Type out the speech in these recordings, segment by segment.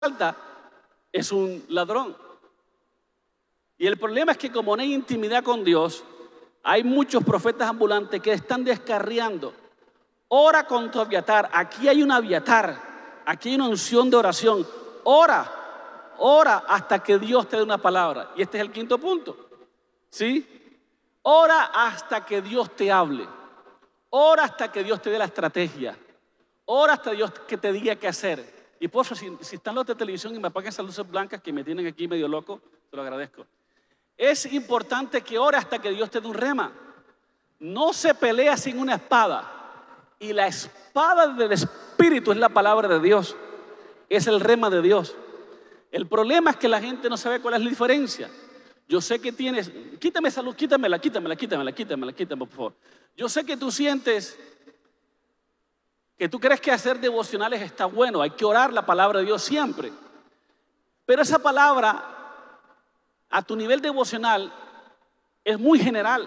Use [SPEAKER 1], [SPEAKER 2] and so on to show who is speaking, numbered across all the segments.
[SPEAKER 1] asalta es un ladrón. Y el problema es que como no hay intimidad con Dios, hay muchos profetas ambulantes que están descarriando. Ora con tu Abiatar. Aquí hay un Abiatar. Aquí hay una unción de oración. Ora hasta que Dios te dé una palabra. Y este es el quinto punto. ¿Sí? Ora hasta que Dios te hable. Ora hasta que Dios te dé la estrategia. Ora hasta Dios que te diga qué hacer. Y por favor, si están los de televisión y me apagan esas luces blancas que me tienen aquí medio loco, te lo agradezco. Es importante que ore hasta que Dios te dé un rema. No se pelea sin una espada. Y la espada del Espíritu es la palabra de Dios. Es el rema de Dios. El problema es que la gente no sabe cuál es la diferencia. Yo sé que tienes... Quítame esa luz, quítamela, por favor. Yo sé que tú sientes que tú crees que hacer devocionales está bueno. Hay que orar la palabra de Dios siempre. Pero esa palabra, a tu nivel devocional, es muy general.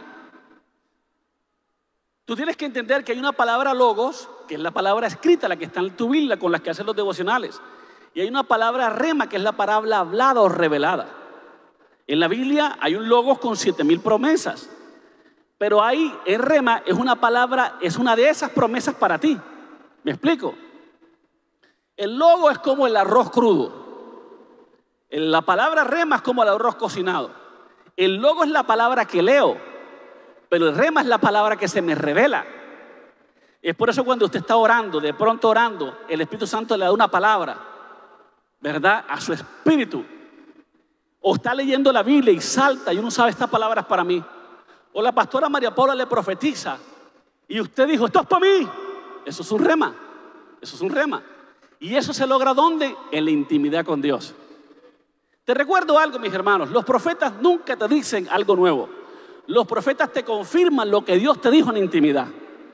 [SPEAKER 1] Tú tienes que entender que hay una palabra logos, que es la palabra escrita, la que está en tu Biblia, con las que haces los devocionales. Y hay una palabra rema, que es la palabra hablada o revelada. En la Biblia hay un logos con 7,000 promesas. Pero ahí, en rema, es una palabra, es una de esas promesas para ti. ¿Me explico? El logo es como el arroz crudo. La palabra rema es como el arroz cocinado. El logo es la palabra que leo, pero el rema es la palabra que se me revela. Es por eso cuando usted está orando, de pronto orando, el Espíritu Santo le da una palabra, ¿verdad? A su espíritu. O está leyendo la Biblia y salta y uno sabe, estas palabras para mí. O la pastora María Paula le profetiza y usted dijo, esto es para mí. Eso es un rema. Eso es un rema. ¿Y eso se logra ¿dónde? En la intimidad con Dios. Te recuerdo algo, mis hermanos. Los profetas nunca te dicen algo nuevo. Los profetas te confirman lo que Dios te dijo en intimidad.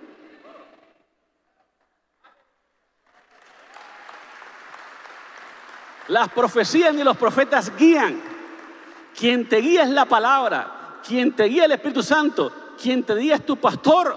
[SPEAKER 1] Las profecías ni los profetas guían. Quien te guía es la palabra. Quien te guía es el Espíritu Santo. Quien te guía es tu pastor.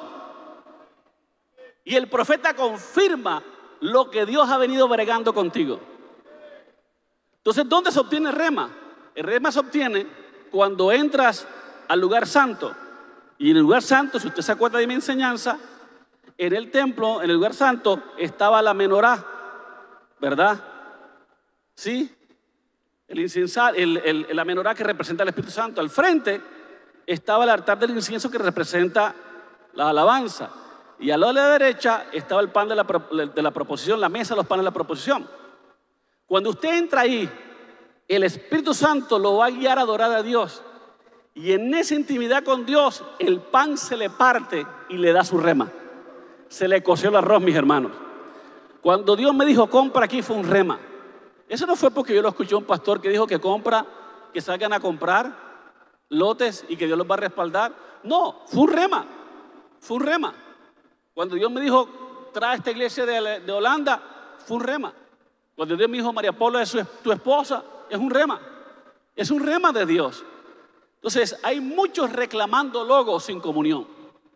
[SPEAKER 1] Y el profeta confirma lo que Dios ha venido bregando contigo. Entonces, ¿dónde se obtiene el rema? El rema se obtiene cuando entras al lugar santo. Y en el lugar santo, si usted se acuerda de mi enseñanza, en el templo, en el lugar santo, estaba la menorá, ¿verdad? ¿Sí? El incienso, la menorá que representa al Espíritu Santo. Al frente estaba el altar del incienso que representa la alabanza. Y al lado de la derecha estaba el pan de la proposición, la mesa de los panes de la proposición. Cuando usted entra ahí, el Espíritu Santo lo va a guiar a adorar a Dios. Y en esa intimidad con Dios, el pan se le parte y le da su rema. Se le coció el arroz, mis hermanos. Cuando Dios me dijo, compra aquí, fue un rema. Eso no fue porque yo lo escuché a un pastor que dijo que compra, que salgan a comprar lotes y que Dios los va a respaldar. No, fue un rema. Fue un rema. Cuando Dios me dijo, trae esta iglesia de Holanda, fue un rema. Cuando Dios me dijo, María Paula es tu esposa, es un rema. Es un rema de Dios. Entonces, hay muchos reclamando logos sin comunión.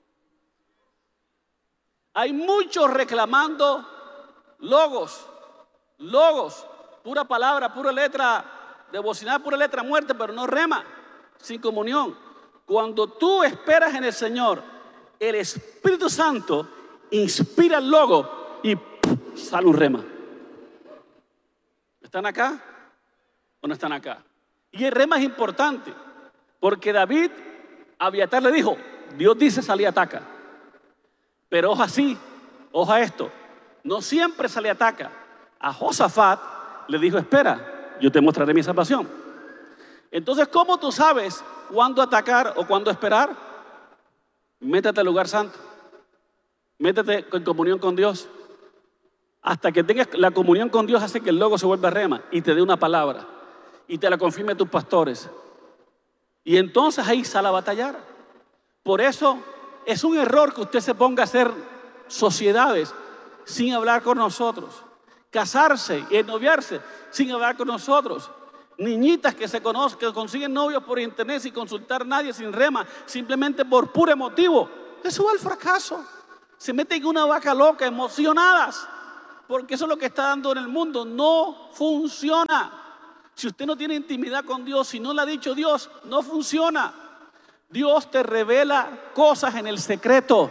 [SPEAKER 1] Hay muchos reclamando logos, pura palabra, pura letra devocional, pura letra muerta, pero no rema, sin comunión. Cuando tú esperas en el Señor, el Espíritu Santo inspira el logo y sale un rema. ¿Están acá o no están acá? Y el rema es importante, porque David, a Abiatar le dijo, Dios dice sal y ataca. Pero ojo así, ojo a esto, no siempre sale y ataca. A Josafat le dijo, espera, yo te mostraré mi salvación. Entonces, ¿cómo tú sabes cuándo atacar o cuándo esperar? Métete al lugar santo. Métete en comunión con Dios. Hasta que tengas la comunión con Dios hace que el logo se vuelva rema y te dé una palabra y te la confirme tus pastores. Y entonces ahí sale a batallar. Por eso es un error que usted se ponga a hacer sociedades sin hablar con nosotros. Casarse y ennoviarse sin hablar con nosotros. Niñitas que se conocen, que consiguen novios por internet sin consultar a nadie, sin rema, simplemente por puro emotivo. Eso va al fracaso. Se meten en una vaca loca, emocionadas. porque eso es lo que está dando en el mundo. No funciona. Si usted no tiene intimidad con Dios, si no le ha dicho Dios, no funciona. Dios te revela cosas en el secreto.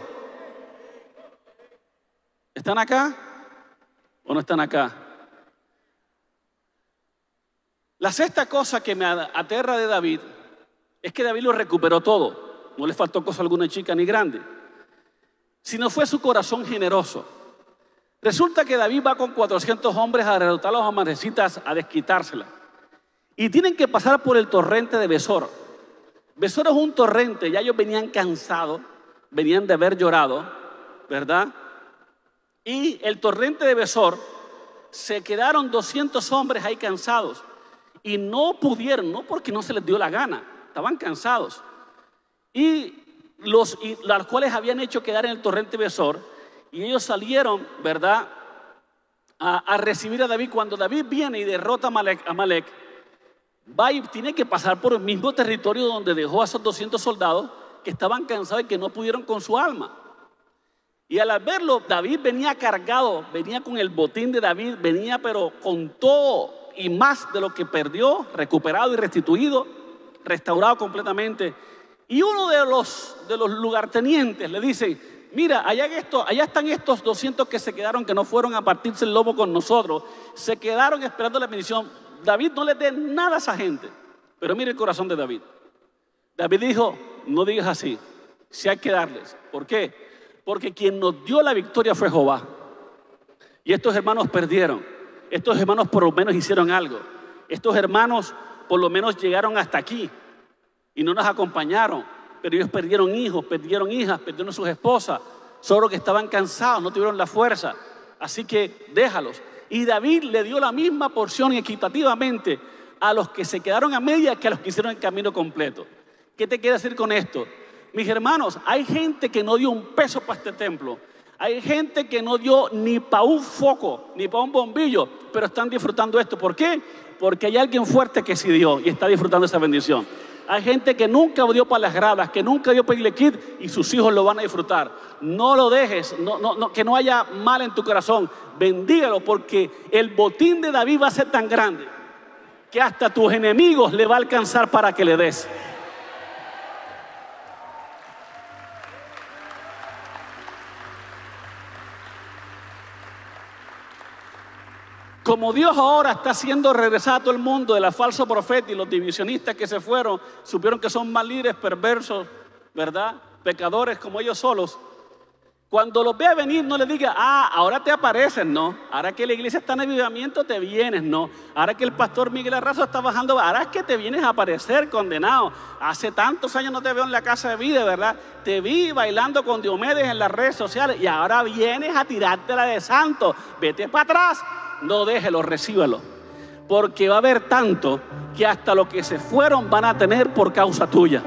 [SPEAKER 1] ¿Están acá o no están acá? La sexta cosa que me aterra de David es que David lo recuperó todo. No le faltó cosa alguna chica ni grande, sino fue su corazón generoso. Resulta que David va con 400 hombres a derrotar a los amalecitas, a desquitársela. Y tienen que pasar por el torrente de Besor. Besor es un torrente, ya ellos venían cansados, venían de haber llorado, ¿verdad? Y el torrente de Besor, se quedaron 200 hombres ahí cansados. Y no pudieron, no porque no se les dio la gana, estaban cansados. Y los cuales habían hecho quedar en el torrente Besor. Y ellos salieron, ¿verdad?, a recibir a David. Cuando David viene y derrota a Amalek, va y tiene que pasar por el mismo territorio donde dejó a esos 200 soldados que estaban cansados y que no pudieron con su alma. Y al verlo, David venía cargado, venía con el botín de David, venía pero con todo y más de lo que perdió, recuperado y restituido, restaurado completamente. Y uno de los lugartenientes le dice: mira, allá están estos 200 que se quedaron, que no fueron a partirse el lomo con nosotros, se quedaron esperando la bendición. David no le dé nada a esa gente. Pero mire el corazón de David. David dijo: no digas así, si hay que darles. ¿Por qué? Porque quien nos dio la victoria fue Jehová. Y estos hermanos perdieron. Estos hermanos por lo menos hicieron algo. Estos hermanos por lo menos llegaron hasta aquí y no nos acompañaron. Pero ellos perdieron hijos, perdieron hijas, perdieron sus esposas. Solo que estaban cansados, no tuvieron la fuerza. Así que déjalos. Y David le dio la misma porción equitativamente a los que se quedaron a media que a los que hicieron el camino completo. ¿Qué te quiere decir con esto? Mis hermanos, hay gente que no dio un peso para este templo. Hay gente que no dio ni para un foco, ni para un bombillo, pero están disfrutando esto. ¿Por qué? Porque hay alguien fuerte que sí dio y está disfrutando esa bendición. Hay gente que nunca dio para las gradas, que nunca dio para Ilequid, y sus hijos lo van a disfrutar. No lo dejes, que no haya mal en tu corazón. Bendígalo, porque el botín de David va a ser tan grande que hasta tus enemigos le va a alcanzar para que le des. Como Dios ahora está haciendo regresar a todo el mundo de la falsa profeta, y los divisionistas que se fueron supieron que son más líderes perversos, ¿verdad? Pecadores como ellos solos. Cuando los vea venir, no le diga: ahora te apareces, no. Ahora que la iglesia está en avivamiento, te vienes, no. Ahora que el pastor Miguel Arrazo está bajando, ahora es que te vienes a aparecer, condenado. Hace tantos años no te veo en la casa de vida, ¿verdad? Te vi bailando con Diomedes en las redes sociales y ahora vienes a tirártela de santo. Vete para atrás. No déjelo, recíbalo. Porque va a haber tanto que hasta los que se fueron van a tener por causa tuya.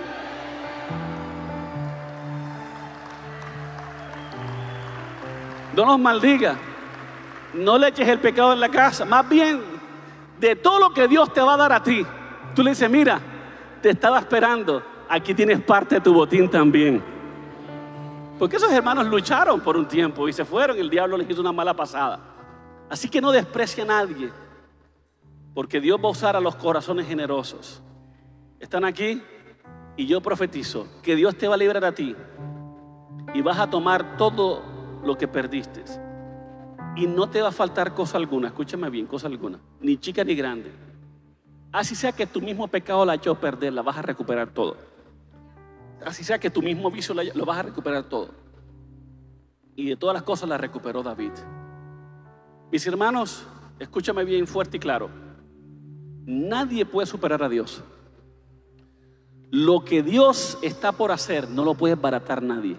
[SPEAKER 1] No nos maldiga. No le eches el pecado en la casa. Más bien, de todo lo que Dios te va a dar a ti, tú le dices: mira, te estaba esperando. Aquí tienes parte de tu botín también. Porque esos hermanos lucharon por un tiempo y se fueron. Y el diablo les hizo una mala pasada. Así que no desprecie a nadie, porque Dios va a usar a los corazones generosos. Están aquí y yo profetizo que Dios te va a librar a ti y vas a tomar todo lo que perdiste y no te va a faltar cosa alguna. Escúchame bien, cosa alguna, ni chica ni grande. Así sea que tu mismo pecado la ha hecho perder, la vas a recuperar todo. Así sea que tu mismo vicio lo vas a recuperar todo. Y de todas las cosas la recuperó David. Mis hermanos, escúchame bien fuerte y claro. Nadie puede superar a Dios. Lo que Dios está por hacer no lo puede baratar nadie.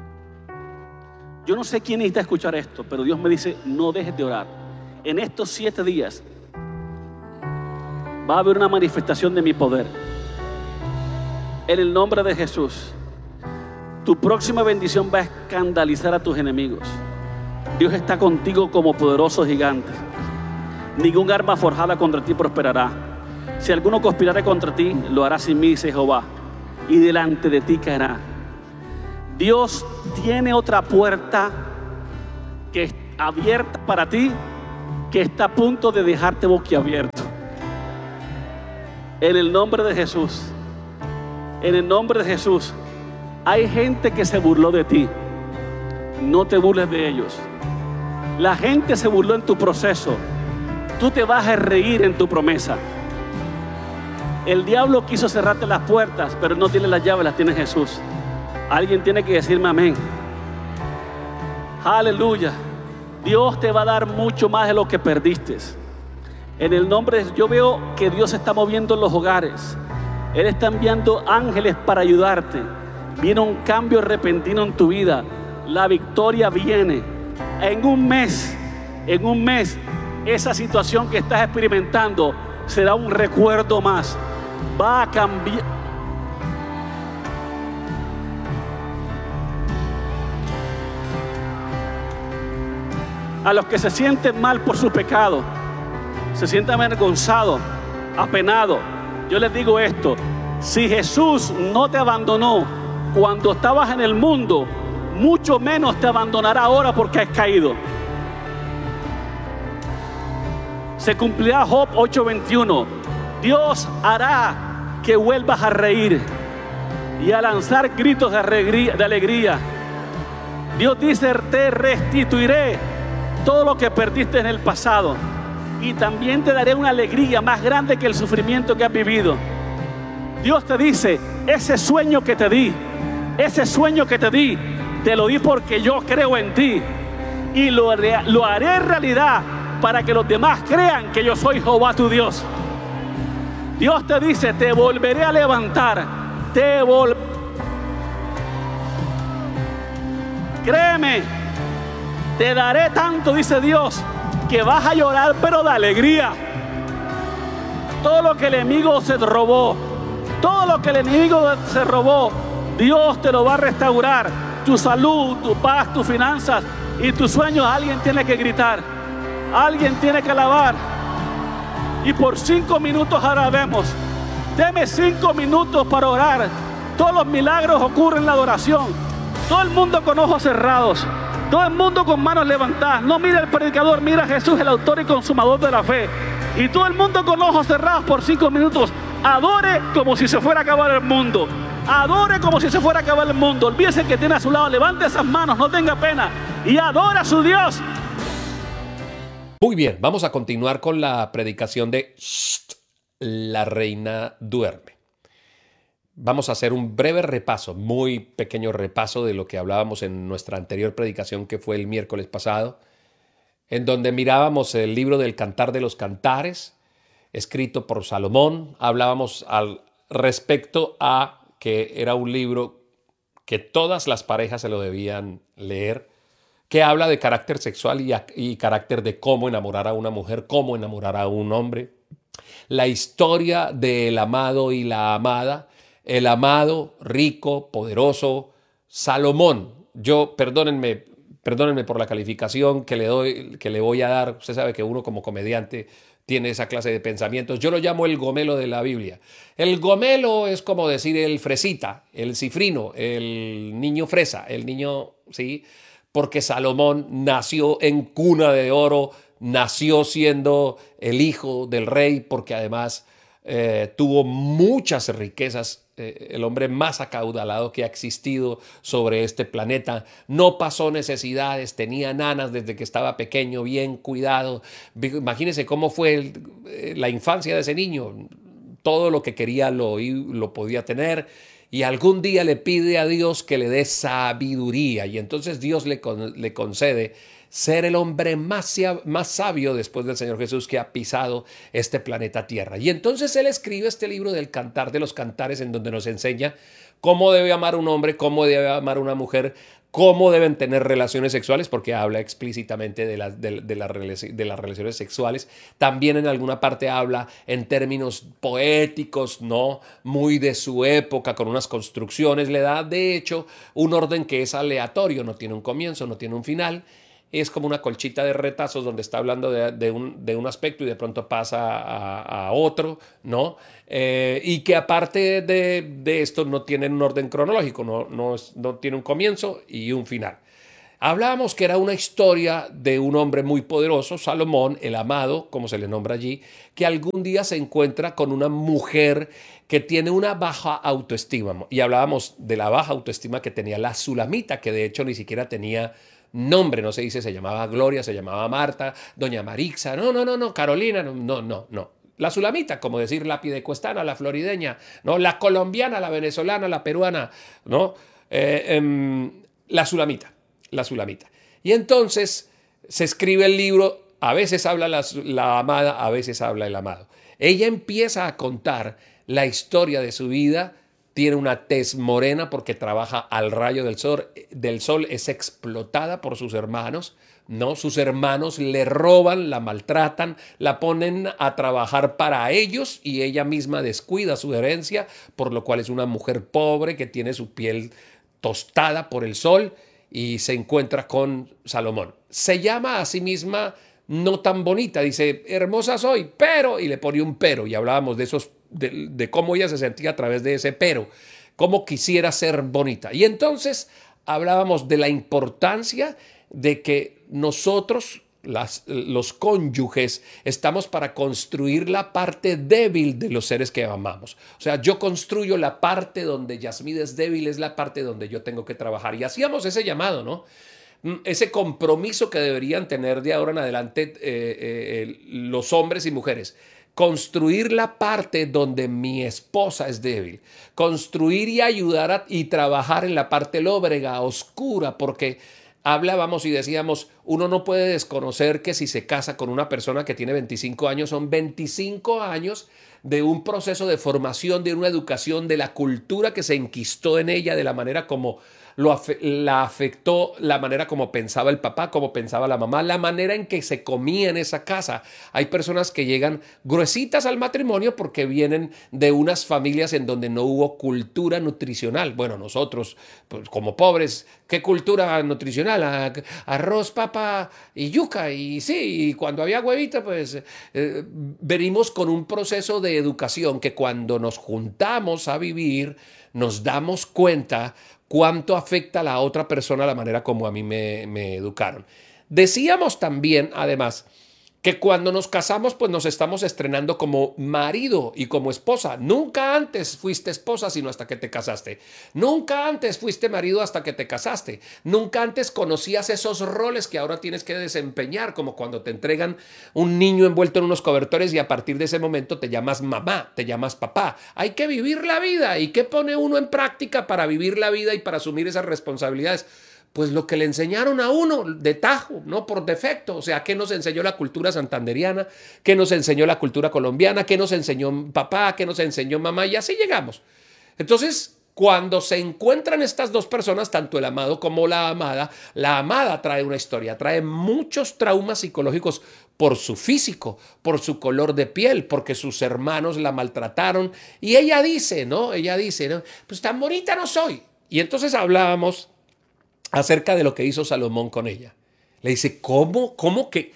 [SPEAKER 1] Yo no sé quién necesita escuchar esto, pero Dios me dice: no dejes de orar. En estos 7 días va a haber una manifestación de mi poder. En el nombre de Jesús, tu próxima bendición va a escandalizar a tus enemigos. Dios está contigo como poderoso gigante. Ningún arma forjada contra ti prosperará. Si alguno conspirare contra ti, lo hará sin mí, dice Jehová, y delante de ti caerá. Dios tiene otra puerta que abierta para ti que está a punto de dejarte boquiabierto. En el nombre de Jesús, en el nombre de Jesús, hay gente que se burló de ti. No te burles de ellos. La gente se burló en tu proceso. Tú te vas a reír en tu promesa. El diablo quiso cerrarte las puertas, pero no tiene las llaves, las tiene Jesús. Alguien tiene que decirme amén. Aleluya. Dios te va a dar mucho más de lo que perdiste. En el nombre de, yo veo que Dios se está moviendo en los hogares. Él está enviando ángeles para ayudarte. Viene un cambio repentino en tu vida. La victoria viene. En un mes, esa situación que estás experimentando será un recuerdo más. Va a cambiar. A los que se sienten mal por su pecado, se sienten avergonzados, apenados, yo les digo esto: si Jesús no te abandonó cuando estabas en el mundo, mucho menos te abandonará ahora porque has caído. Se cumplirá Job 8:21. Dios hará que vuelvas a reír y a lanzar gritos de alegría. Dios dice: te restituiré todo lo que perdiste en el pasado, y también te daré una alegría más grande que el sufrimiento que has vivido. Dios te dice: ese sueño que te di, te lo di porque yo creo en ti, y lo haré realidad para que los demás crean que yo soy Jehová tu Dios. Dios te dice: te volveré a levantar, créeme, te daré tanto, dice Dios, que vas a llorar pero de alegría. Todo lo que el enemigo se robó, Dios te lo va a restaurar. Tu salud, tu paz, tus finanzas y tus sueños. Alguien tiene que gritar, alguien tiene que alabar. Y por 5 minutos ahora vemos. Deme 5 minutos para orar. Todos los milagros ocurren en la adoración. Todo el mundo con ojos cerrados, todo el mundo con manos levantadas. No mira al predicador, mira a Jesús, el autor y consumador de la fe. Y todo el mundo con ojos cerrados por 5 minutos. Adore como si se fuera a acabar el mundo. Adore como si se fuera a acabar el mundo. Olvídese que tiene a su lado. Levante esas manos, no tenga pena, y adora a su Dios.
[SPEAKER 2] Muy bien, vamos a continuar con la predicación de La Reina Duerme. Vamos a hacer un breve repaso, muy pequeño repaso de lo que hablábamos en nuestra anterior predicación, que fue el miércoles pasado, en donde mirábamos el libro del Cantar de los Cantares, escrito por Salomón. Hablábamos al respecto a que era un libro que todas las parejas se lo debían leer, que habla de carácter sexual y carácter de cómo enamorar a una mujer, cómo enamorar a un hombre. La historia del amado y la amada. El amado, rico, poderoso, Salomón. Perdónenme por la calificación que le voy a dar. Usted sabe que uno como comediante tiene esa clase de pensamientos. Yo lo llamo el gomelo de la Biblia. El gomelo es como decir el fresita, el cifrino, el niño fresa, el niño, ¿sí? Porque Salomón nació en cuna de oro, nació siendo el hijo del rey, porque además tuvo muchas riquezas, el hombre más acaudalado que ha existido sobre este planeta. No pasó necesidades, tenía nanas desde que estaba pequeño, bien cuidado. Imagínense cómo fue la infancia de ese niño. Todo lo que quería lo podía tener. Y algún día le pide a Dios que le dé sabiduría. Y entonces Dios le concede ser el hombre más sabio después del Señor Jesús que ha pisado este planeta Tierra. Y entonces él escribe este libro del Cantar de los Cantares, en donde nos enseña cómo debe amar un hombre, cómo debe amar una mujer, cómo deben tener relaciones sexuales, porque habla explícitamente de las relaciones sexuales. También en alguna parte habla en términos poéticos, ¿no? Muy de su época, con unas construcciones. Le da, de hecho, un orden que es aleatorio, no tiene un comienzo, no tiene un final. Es como una colchita de retazos donde está hablando de un aspecto y de pronto pasa a otro, ¿no? Y que aparte de esto no tiene un orden cronológico, no tiene un comienzo y un final. Hablábamos que era una historia de un hombre muy poderoso, Salomón, el amado, como se le nombra allí, que algún día se encuentra con una mujer que tiene una baja autoestima. Y hablábamos de la baja autoestima que tenía la Sulamita, que de hecho ni siquiera tenía nombre, no se dice, se llamaba Gloria, se llamaba Marta, Doña Marixa, no, Carolina, no. La Sulamita, como decir la pidecuestana, la florideña, ¿no? La colombiana, la venezolana, la peruana, ¿no? La Sulamita. La Sulamita. Y entonces se escribe el libro, a veces habla la amada, a veces habla el amado. Ella empieza a contar la historia de su vida, tiene una tez morena porque trabaja al rayo del sol, es explotada por sus hermanos, ¿no? Sus hermanos le roban, la maltratan, la ponen a trabajar para ellos y ella misma descuida su herencia, por lo cual es una mujer pobre que tiene su piel tostada por el sol y se encuentra con Salomón. Se llama a sí misma no tan bonita, dice, hermosa soy, pero, y le pone un pero, y hablábamos de esos, de cómo ella se sentía a través de ese pero, cómo quisiera ser bonita. Y entonces hablábamos de la importancia de que nosotros, los cónyuges, estamos para construir la parte débil de los seres que amamos. O sea, yo construyo la parte donde Yasmín es débil, es la parte donde yo tengo que trabajar. Y hacíamos ese llamado, ¿no? Ese compromiso que deberían tener de ahora en adelante los hombres y mujeres. Construir la parte donde mi esposa es débil. Construir y ayudar y trabajar en la parte lóbrega, oscura, porque hablábamos y decíamos, uno no puede desconocer que si se casa con una persona que tiene 25 años, son 25 años de un proceso de formación, de una educación, de la cultura que se enquistó en ella, de la manera como la afectó, la manera como pensaba el papá, como pensaba la mamá, la manera en que se comía en esa casa. Hay personas que llegan gruesitas al matrimonio porque vienen de unas familias en donde no hubo cultura nutricional. Bueno, nosotros, pues, como pobres, ¿qué cultura nutricional? Arroz, papa y yuca. Y sí, y cuando había huevita, pues venimos con un proceso de educación que cuando nos juntamos a vivir, nos damos cuenta cuánto afecta a la otra persona la manera como a mí me educaron. Decíamos también, además, que cuando nos casamos, pues nos estamos estrenando como marido y como esposa. Nunca antes fuiste esposa, sino hasta que te casaste. Nunca antes fuiste marido hasta que te casaste. Nunca antes conocías esos roles que ahora tienes que desempeñar, como cuando te entregan un niño envuelto en unos cobertores y a partir de ese momento te llamas mamá, te llamas papá. Hay que vivir la vida. ¿Y qué pone uno en práctica para vivir la vida y para asumir esas responsabilidades? Pues lo que le enseñaron a uno de tajo, no por defecto. O sea, ¿qué nos enseñó la cultura santanderiana? ¿Qué nos enseñó la cultura colombiana? ¿Qué nos enseñó papá? ¿Qué nos enseñó mamá? Y así llegamos. Entonces, cuando se encuentran estas dos personas, tanto el amado como la amada trae una historia, trae muchos traumas psicológicos por su físico, por su color de piel, porque sus hermanos la maltrataron. Y ella dice, ¿no? Pues tan bonita no soy. Y entonces hablábamos acerca de lo que hizo Salomón con ella. Le dice, ¿cómo que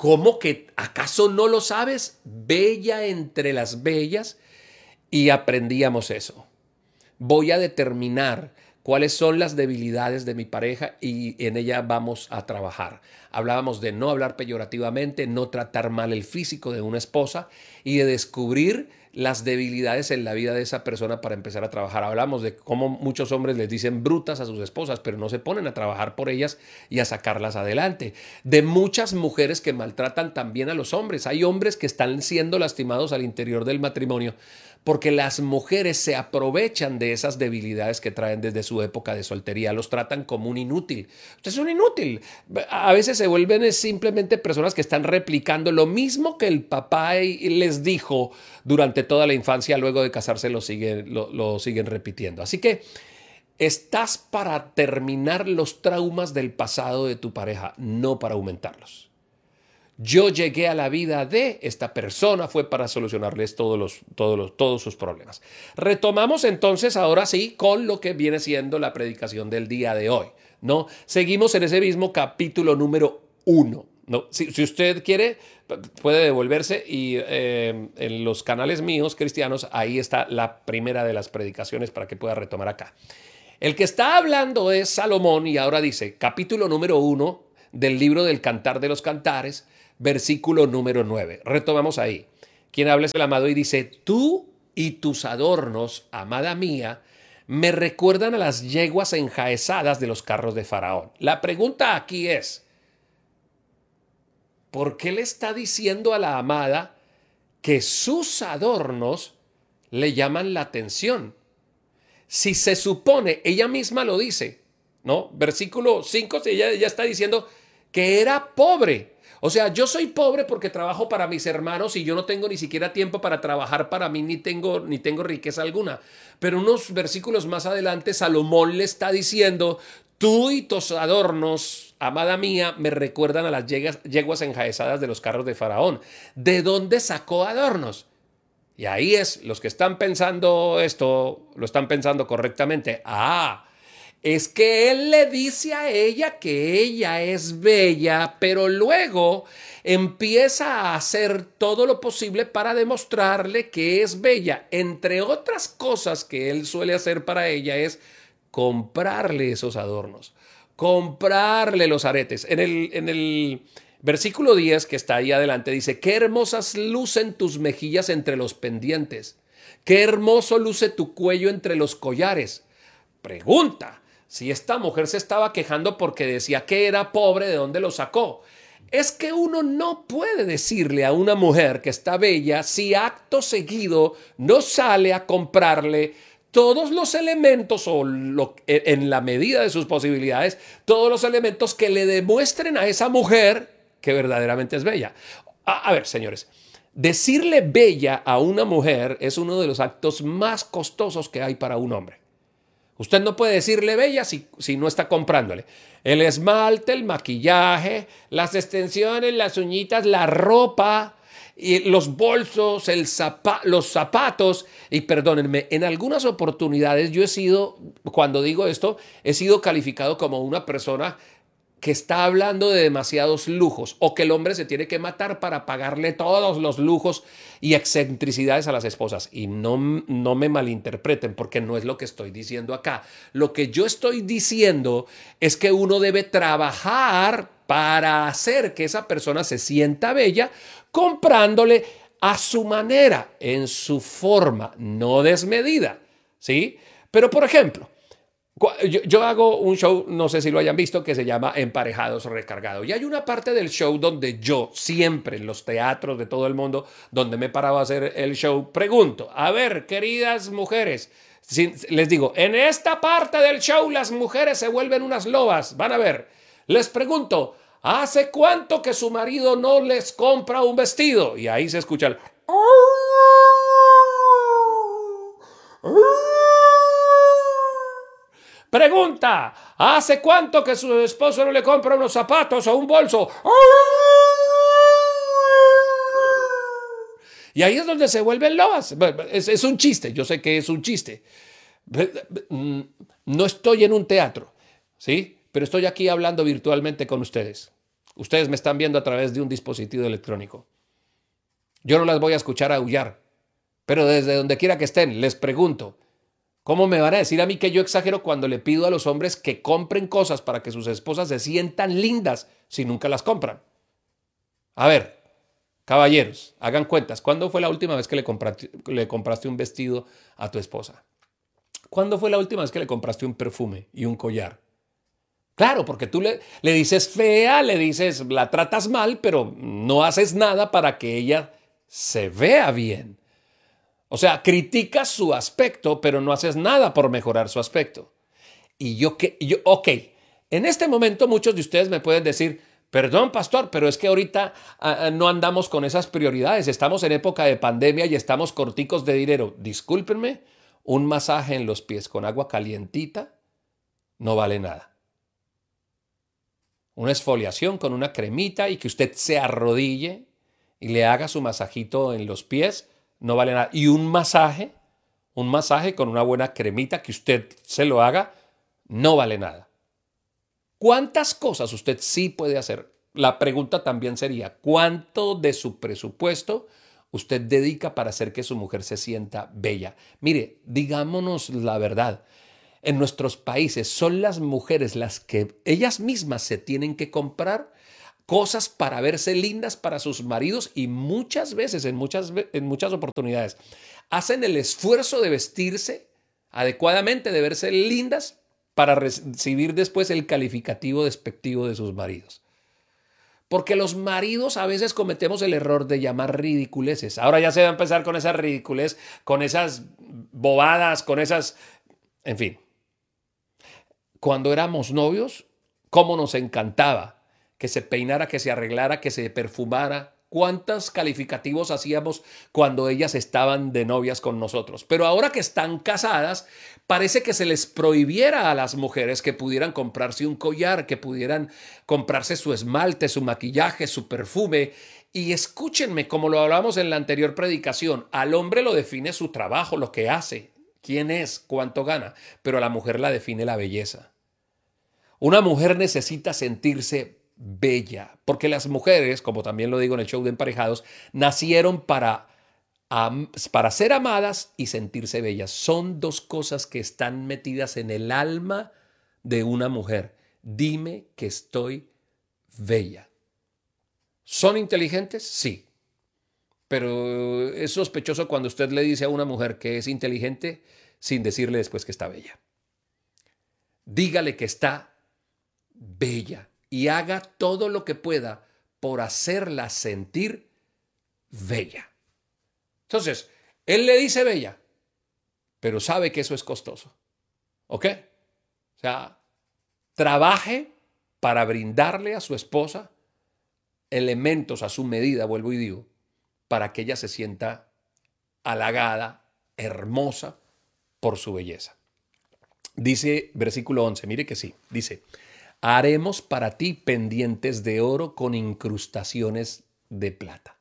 [SPEAKER 2] acaso no lo sabes? Bella entre las bellas. Y aprendíamos eso. Voy a determinar cuáles son las debilidades de mi pareja y en ella vamos a trabajar. Hablábamos de no hablar peyorativamente, no tratar mal el físico de una esposa y de descubrir las debilidades en la vida de esa persona para empezar a trabajar. Hablamos de cómo muchos hombres les dicen brutas a sus esposas, pero no se ponen a trabajar por ellas y a sacarlas adelante. De muchas mujeres que maltratan también a los hombres. Hay hombres que están siendo lastimados al interior del matrimonio porque las mujeres se aprovechan de esas debilidades que traen desde su época de soltería, los tratan como un inútil. Usted es un inútil. A veces se vuelven simplemente personas que están replicando lo mismo que el papá les dijo durante toda la infancia, luego de casarse lo siguen repitiendo. Así que estás para terminar los traumas del pasado de tu pareja, no para aumentarlos. Yo llegué a la vida de esta persona, fue para solucionarles todos sus problemas. Retomamos entonces ahora sí con lo que viene siendo la predicación del día de hoy, ¿no? Seguimos en ese mismo capítulo número 1, ¿no? Si usted quiere, puede devolverse y en los canales míos cristianos, ahí está la primera de las predicaciones para que pueda retomar acá. El que está hablando es Salomón y ahora dice, capítulo número 1 del libro del Cantar de los Cantares, versículo número 9. Retomamos ahí. Quien habla es el amado y dice, tú y tus adornos, amada mía, me recuerdan a las yeguas enjaezadas de los carros de Faraón. La pregunta aquí es, ¿por qué le está diciendo a la amada que sus adornos le llaman la atención? Si se supone, ella misma lo dice, ¿no? Versículo 5, ella está diciendo que era pobre. O sea, yo soy pobre porque trabajo para mis hermanos y yo no tengo ni siquiera tiempo para trabajar para mí, ni tengo riqueza alguna. Pero unos versículos más adelante, Salomón le está diciendo, tú y tus adornos, amada mía, me recuerdan a las yeguas enjaezadas de los carros de Faraón. ¿De dónde sacó adornos? Y ahí es, los que están pensando esto, lo están pensando correctamente. Es que él le dice a ella que ella es bella, pero luego empieza a hacer todo lo posible para demostrarle que es bella. Entre otras cosas que él suele hacer para ella es comprarle esos adornos, comprarle los aretes. En el versículo 10, que está ahí adelante, dice, qué hermosas lucen tus mejillas entre los pendientes, qué hermoso luce tu cuello entre los collares. Pregunta, si esta mujer se estaba quejando porque decía que era pobre, ¿de dónde lo sacó? Es que uno no puede decirle a una mujer que está bella si acto seguido no sale a comprarle todos los elementos en la medida de sus posibilidades, todos los elementos que le demuestren a esa mujer que verdaderamente es bella. A ver, señores, decirle bella a una mujer es uno de los actos más costosos que hay para un hombre. Usted no puede decirle bella si no está comprándole el esmalte, el maquillaje, las extensiones, las uñitas, la ropa, y los bolsos, los zapatos. Y perdónenme, en algunas oportunidades yo he sido, cuando digo esto, he sido calificado como una persona que está hablando de demasiados lujos o que el hombre se tiene que matar para pagarle todos los lujos y excentricidades a las esposas. Y no me malinterpreten porque no es lo que estoy diciendo acá. Lo que yo estoy diciendo es que uno debe trabajar para hacer que esa persona se sienta bella comprándole a su manera, en su forma, no desmedida, ¿sí? Pero, por ejemplo, yo hago un show, no sé si lo hayan visto, que se llama Emparejados Recargados. Y hay una parte del show donde yo siempre, en los teatros de todo el mundo, donde me he parado a hacer el show, pregunto, a ver, queridas mujeres, les digo, en esta parte del show las mujeres se vuelven unas lobas, van a ver, les pregunto, ¿hace cuánto que su marido no les compra un vestido? Y ahí se escucha el... Pregunta, ¿hace cuánto que su esposo no le compra unos zapatos o un bolso? Y ahí es donde se vuelven lobas. Es un chiste, yo sé que es un chiste. No estoy en un teatro, ¿sí? Pero estoy aquí hablando virtualmente con ustedes. Ustedes me están viendo a través de un dispositivo electrónico. Yo no las voy a escuchar aullar, pero desde donde quiera que estén, les pregunto, ¿cómo me van a decir a mí que yo exagero cuando le pido a los hombres que compren cosas para que sus esposas se sientan lindas si nunca las compran? A ver, caballeros, hagan cuentas. ¿Cuándo fue la última vez que le compraste un vestido a tu esposa? ¿Cuándo fue la última vez que le compraste un perfume y un collar? Claro, porque tú le dices fea, le dices, la tratas mal, pero no haces nada para que ella se vea bien. O sea, criticas su aspecto, pero no haces nada por mejorar su aspecto. Ok, en este momento muchos de ustedes me pueden decir, perdón, pastor, pero es que ahorita no andamos con esas prioridades. Estamos en época de pandemia y estamos corticos de dinero. Discúlpenme, un masaje en los pies con agua calientita no vale nada. Una exfoliación con una cremita y que usted se arrodille y le haga su masajito en los pies no vale nada. Y un masaje con una buena cremita que usted se lo haga, no vale nada. ¿Cuántas cosas usted sí puede hacer? La pregunta también sería, ¿cuánto de su presupuesto usted dedica para hacer que su mujer se sienta bella? Mire, digámonos la verdad. en nuestros países son las mujeres las que ellas mismas se tienen que comprar cosas para verse lindas para sus maridos y muchas veces, en muchas oportunidades, hacen el esfuerzo de vestirse adecuadamente, de verse lindas para recibir después el calificativo despectivo de sus maridos. Porque los maridos a veces cometemos el error de llamar ridiculeces. Ahora ya se va a empezar con esas ridiculeces, con esas bobadas, con esas... En fin. Cuando éramos novios, cómo nos encantaba que se peinara, que se arreglara, que se perfumara. ¿Cuántos calificativos hacíamos cuando ellas estaban de novias con nosotros? Pero ahora que están casadas, parece que se les prohibiera a las mujeres que pudieran comprarse un collar, que pudieran comprarse su esmalte, su maquillaje, su perfume. Y escúchenme, como lo hablamos en la anterior predicación, al hombre lo define su trabajo, lo que hace, quién es, cuánto gana, pero a la mujer la define la belleza. Una mujer necesita sentirse bella, porque las mujeres, como también lo digo en el show de Emparejados, nacieron para ser amadas y sentirse bellas. Son dos cosas que están metidas en el alma de una mujer. Dime que estoy bella. ¿Son inteligentes? Sí. Pero es sospechoso cuando usted le dice a una mujer que es inteligente sin decirle después que está bella. Dígale que está bella y haga todo lo que pueda por hacerla sentir bella. Entonces, él le dice bella, pero sabe que eso es costoso. ¿Ok? O sea, trabaje para brindarle a su esposa elementos a su medida, vuelvo y digo, para que ella se sienta halagada, hermosa por su belleza. Dice versículo 11, mire que sí, dice: haremos para ti pendientes de oro con incrustaciones de plata.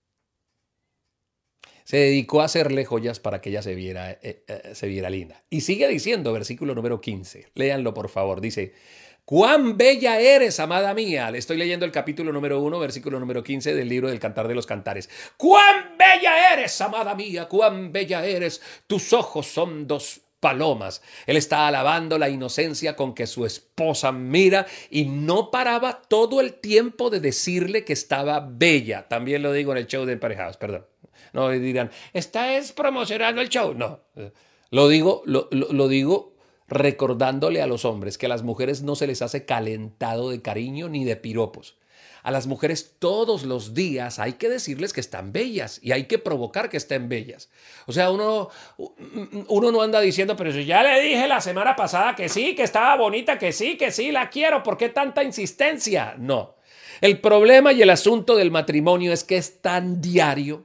[SPEAKER 2] Se dedicó a hacerle joyas para que ella se viera linda. Y sigue diciendo, versículo número 15, léanlo por favor, dice: cuán bella eres, amada mía. Le estoy leyendo el capítulo número 1, versículo número 15 del libro del Cantar de los Cantares. Cuán bella eres, amada mía, cuán bella eres. Tus ojos son dos palomas. Él está alabando la inocencia con que su esposa mira y no paraba todo el tiempo de decirle que estaba bella. También lo digo en el show de Emparejados, perdón. No dirán, ¿está es promocionando el show? No, lo digo recordándole a los hombres que a las mujeres no se les hace calentado de cariño ni de piropos. A las mujeres todos los días hay que decirles que están bellas y hay que provocar que estén bellas. O sea, uno no anda diciendo, pero si ya le dije la semana pasada que sí, que estaba bonita, que sí, la quiero, ¿por qué tanta insistencia? No. El problema y el asunto del matrimonio es que es tan diario,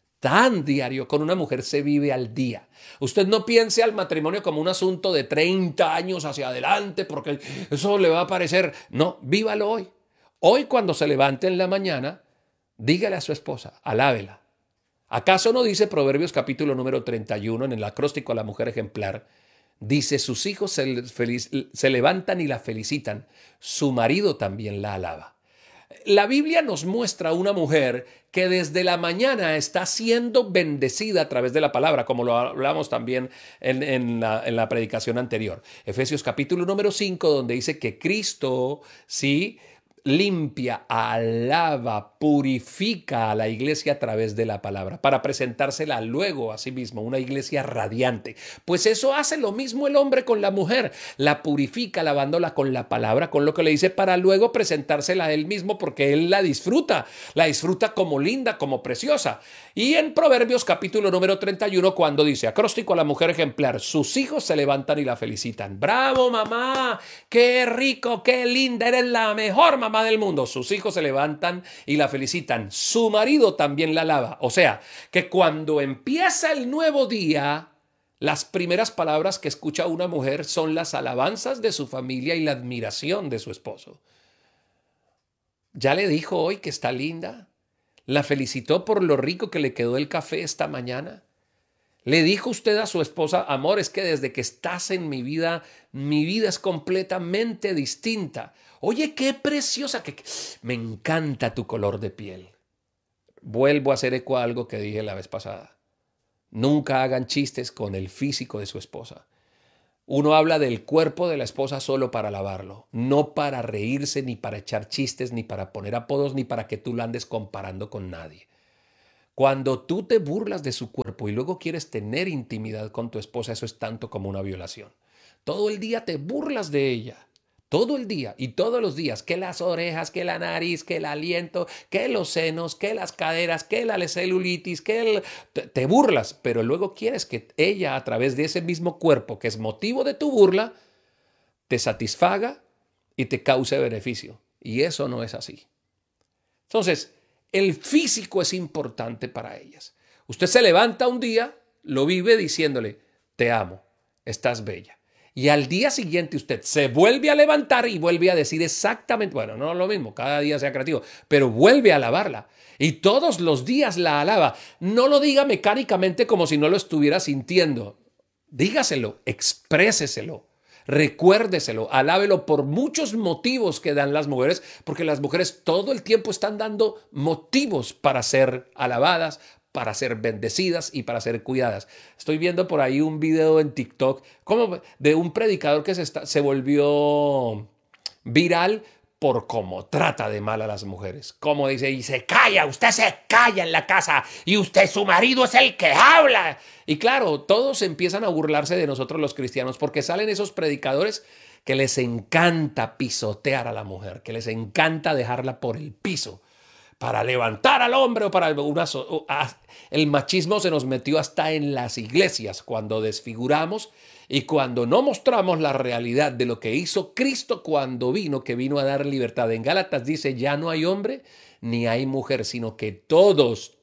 [SPEAKER 2] con una mujer se vive al día. Usted no piense al matrimonio como un asunto de 30 años hacia adelante, porque eso le va a parecer. No, vívalo hoy. Hoy, cuando se levante en la mañana, dígale a su esposa, alábela. ¿Acaso no dice Proverbios capítulo número 31 en el acróstico a la mujer ejemplar? Dice, sus hijos se levantan y la felicitan, su marido también la alaba. La Biblia nos muestra una mujer que desde la mañana está siendo bendecida a través de la palabra, como lo hablamos también en la predicación anterior. Efesios capítulo número 5, donde dice que Cristo, sí, limpia, alaba, purifica a la iglesia a través de la palabra para presentársela luego a sí mismo, una iglesia radiante. Pues eso hace lo mismo el hombre con la mujer, la purifica lavándola con la palabra, con lo que le dice, para luego presentársela a él mismo, porque él la disfruta como linda, como preciosa. Y en Proverbios capítulo número 31, cuando dice, acróstico a la mujer ejemplar, sus hijos se levantan y la felicitan. ¡Bravo, mamá! ¡Qué rico, qué linda! Eres la mejor mamá del mundo. Sus hijos se levantan y la felicitan. Su marido también la alaba. O sea, que cuando empieza el nuevo día, las primeras palabras que escucha una mujer son las alabanzas de su familia y la admiración de su esposo. ¿Ya le dijo hoy que está linda? ¿La felicitó por lo rico que le quedó el café esta mañana? ¿Le dijo usted a su esposa, amor, es que desde que estás en mi vida es completamente distinta? Oye, qué preciosa, que me encanta tu color de piel. Vuelvo a hacer eco a algo que dije la vez pasada. Nunca hagan chistes con el físico de su esposa. uno habla del cuerpo de la esposa solo para alabarlo, no para reírse, ni para echar chistes, ni para poner apodos, ni para que tú lo andes comparando con nadie. Cuando tú te burlas de su cuerpo y luego quieres tener intimidad con tu esposa, eso es tanto como una violación. Todo el día te burlas de ella. Todo el día y todos los días, que las orejas, que la nariz, que el aliento, que los senos, que las caderas, que la celulitis, te burlas, pero luego quieres que ella, a través de ese mismo cuerpo que es motivo de tu burla, te satisfaga y te cause beneficio. Y eso no es así. Entonces, el físico es importante para ellas. Usted se levanta un día, lo vive diciéndole, te amo, estás bella. Y al día siguiente usted se vuelve a levantar y vuelve a decir exactamente, bueno, no lo mismo, cada día sea creativo, pero vuelve a alabarla. Y todos los días la alaba. No lo diga mecánicamente como si no lo estuviera sintiendo. Dígaselo, expréseselo, recuérdeselo, alábelo por muchos motivos que dan las mujeres, porque las mujeres todo el tiempo están dando motivos para ser alabadas, para ser bendecidas y para ser cuidadas. Estoy viendo por ahí un video en TikTok como de un predicador que se volvió viral por cómo trata de mal a las mujeres. Como dice, y se calla, usted se calla en la casa y usted, su marido, es el que habla. Y claro, todos empiezan a burlarse de nosotros los cristianos porque salen esos predicadores que les encanta pisotear a la mujer, que les encanta dejarla por el piso. Para levantar al hombre o para el machismo se nos metió hasta en las iglesias cuando desfiguramos y cuando no mostramos la realidad de lo que hizo Cristo cuando vino, que vino a dar libertad. En Gálatas dice, ya no hay hombre ni hay mujer, sino que todos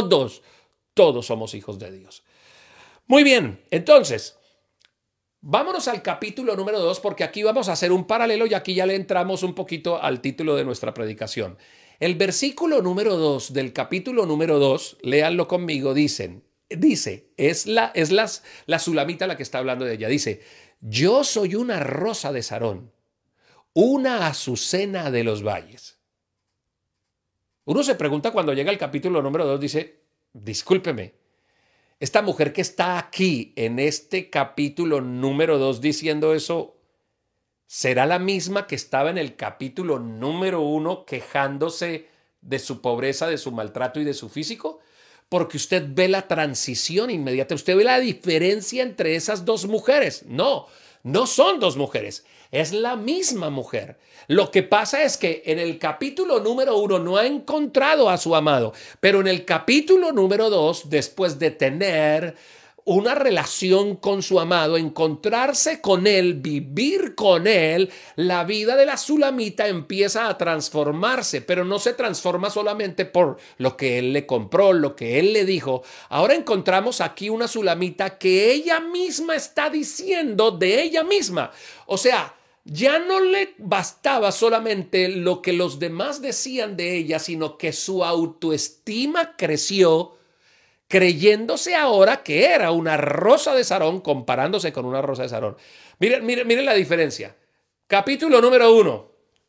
[SPEAKER 2] somos hijos de Dios. Muy bien, entonces, vámonos al capítulo número 2 porque aquí vamos a hacer un paralelo y aquí ya le entramos un poquito al título de nuestra predicación. El versículo número 2 del capítulo número 2, léanlo conmigo, dice, es la Sulamita la que está hablando de ella, dice, yo soy una rosa de Sarón, una azucena de los valles. Uno se pregunta cuando llega el capítulo número 2, dice, discúlpeme, esta mujer que está aquí en este capítulo número 2 diciendo eso, ¿será la misma que estaba en el capítulo número 1 quejándose de su pobreza, de su maltrato y de su físico? Porque usted ve la transición inmediata, usted ve la diferencia entre esas dos mujeres. No son dos mujeres, es la misma mujer. Lo que pasa es que en el capítulo número 1 no ha encontrado a su amado, pero en el capítulo número 2, después de tener una relación con su amado, encontrarse con él, vivir con él, la vida de la Sulamita empieza a transformarse, pero no se transforma solamente por lo que él le compró, lo que él le dijo. Ahora encontramos aquí una Sulamita que ella misma está diciendo de ella misma. O sea, ya no le bastaba solamente lo que los demás decían de ella, sino que su autoestima creció, creyéndose ahora que era una rosa de Sarón, comparándose con una rosa de Sarón. Miren la diferencia. Capítulo número 1.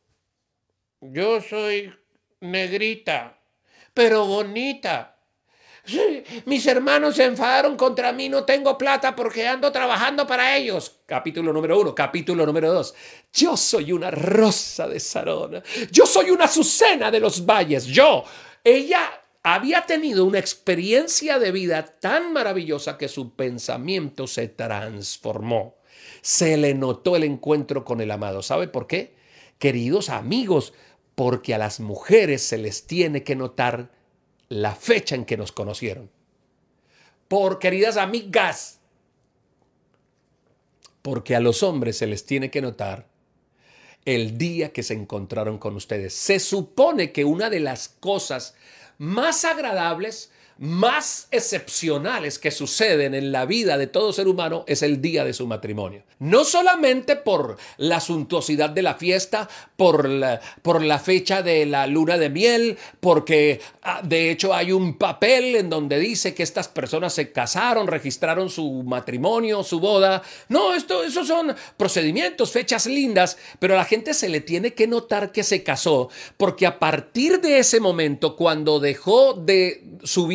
[SPEAKER 2] Yo soy negrita, pero bonita. Sí, mis hermanos se enfadaron contra mí, no tengo plata porque ando trabajando para ellos. Capítulo número 1. Capítulo número 2. Yo soy una rosa de Sarón. Yo soy una azucena de los valles. Ella había tenido una experiencia de vida tan maravillosa que su pensamiento se transformó. Se le notó el encuentro con el amado. ¿Sabe por qué? Queridos amigos, porque a las mujeres se les tiene que notar la fecha en que nos conocieron. Queridas amigas, porque a los hombres se les tiene que notar el día que se encontraron con ustedes. Se supone que una de las cosas más agradables, más excepcionales que suceden en la vida de todo ser humano es el día de su matrimonio. No solamente por la suntuosidad de la fiesta, por la fecha de la luna de miel, porque de hecho hay un papel en donde dice que estas personas se casaron, registraron su matrimonio, su boda. No, esos son procedimientos, fechas lindas, pero a la gente se le tiene que notar que se casó, porque a partir de ese momento, cuando dejó de su vida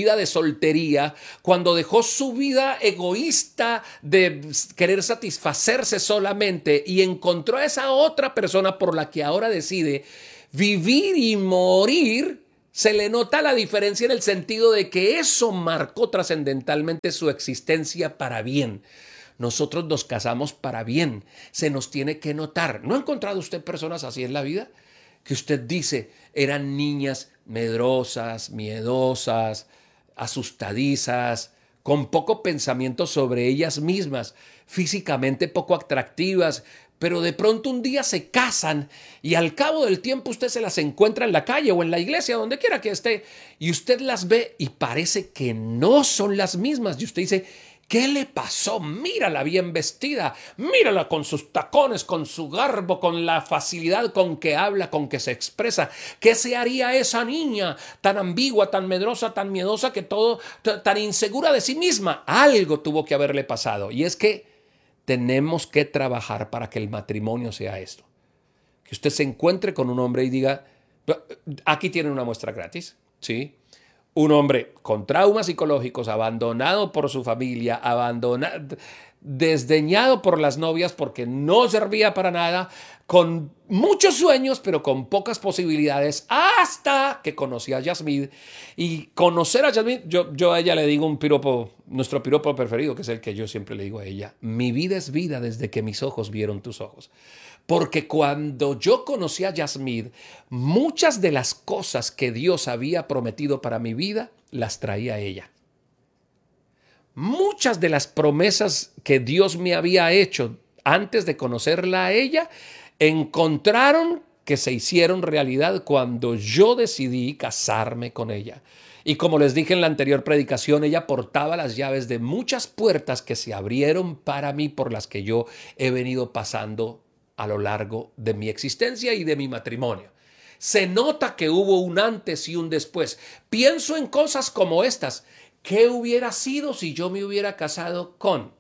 [SPEAKER 2] vida de soltería, cuando dejó su vida egoísta de querer satisfacerse solamente y encontró a esa otra persona por la que ahora decide vivir y morir, se le nota la diferencia en el sentido de que eso marcó trascendentalmente su existencia para bien. Nosotros nos casamos para bien, se nos tiene que notar. ¿No ha encontrado usted personas así en la vida? Que usted dice, eran niñas medrosas, miedosas, asustadizas, con poco pensamiento sobre ellas mismas, físicamente poco atractivas, pero de pronto un día se casan y al cabo del tiempo usted se las encuentra en la calle o en la iglesia, donde quiera que esté, y usted las ve y parece que no son las mismas. Y usted dice, ¿qué le pasó? Mírala bien vestida, mírala con sus tacones, con su garbo, con la facilidad con que habla, con que se expresa. ¿Qué se haría esa niña tan ambigua, tan medrosa, tan miedosa, que todo, tan insegura de sí misma? Algo tuvo que haberle pasado. Y es que tenemos que trabajar para que el matrimonio sea esto. Que usted se encuentre con un hombre y diga, aquí tienen una muestra gratis, ¿sí? Un hombre con traumas psicológicos, abandonado por su familia, abandonado, desdeñado por las novias porque no servía para nada, con muchos sueños pero con pocas posibilidades, hasta que conocí a Yasmín. Y conocer a Yasmín, yo a ella le digo un piropo, nuestro piropo preferido, que es el que yo siempre le digo a ella: mi vida es vida desde que mis ojos vieron tus ojos. Porque cuando yo conocí a Yasmín, muchas de las cosas que Dios había prometido para mi vida, las traía ella. Muchas de las promesas que Dios me había hecho antes de conocerla a ella, encontraron que se hicieron realidad cuando yo decidí casarme con ella. Y como les dije en la anterior predicación, ella portaba las llaves de muchas puertas que se abrieron para mí, por las que yo he venido pasando a lo largo de mi existencia y de mi matrimonio. Se nota que hubo un antes y un después. Pienso en cosas como estas. ¿Qué hubiera sido si yo me hubiera casado con?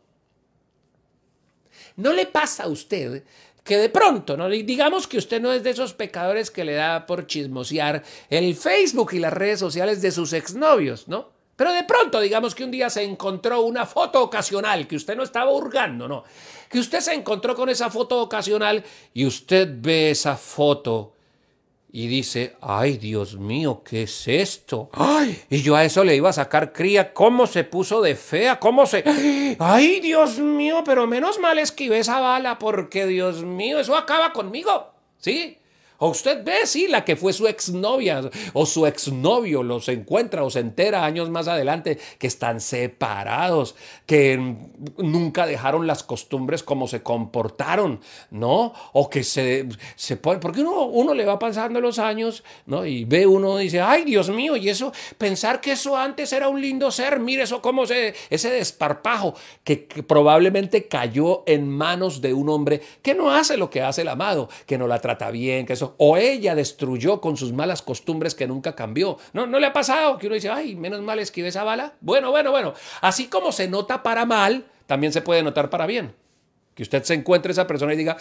[SPEAKER 2] ¿No le pasa a usted que de pronto, ¿no? Digamos que usted no es de esos pecadores que le da por chismosear el Facebook y las redes sociales de sus exnovios, ¿no? Pero de pronto, digamos que un día se encontró una foto ocasional, que usted no estaba hurgando, ¿no? Que usted se encontró con esa foto ocasional y usted ve esa foto y dice, ay, Dios mío, ¿qué es esto? Ay, y yo a eso le iba a sacar cría. ¿Cómo se puso de fea? ¿Cómo se...? Ay, Dios mío, pero menos mal esquivé esa bala, porque, Dios mío, eso acaba conmigo, ¿sí? O usted ve, sí, la que fue su exnovia o su exnovio, los encuentra o se entera años más adelante que están separados, que nunca dejaron las costumbres como se comportaron, ¿no? O que se ponen, porque uno le va pasando los años, ¿no? Y ve uno y dice, ay, Dios mío, y eso, pensar que eso antes era un lindo ser, mire eso cómo ese desparpajo que probablemente cayó en manos de un hombre que no hace lo que hace el amado, que no la trata bien, que eso. O ella destruyó con sus malas costumbres que nunca cambió. ¿No le ha pasado que uno dice, ay, menos mal esquivé esa bala? Bueno. Así como se nota para mal, también se puede notar para bien. Que usted se encuentre esa persona y diga,